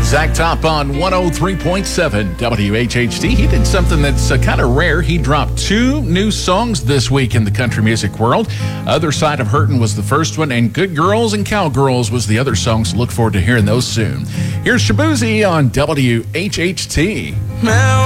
Zach Top on 103.7 WHHT. He did something that's kind of rare. He dropped 2 new songs this week in the country music world. Other Side of Hurtin' was the first one, and Good Girls and Cowgirls was the other song, so look forward to hearing those soon. Here's Shaboozey on WHHT.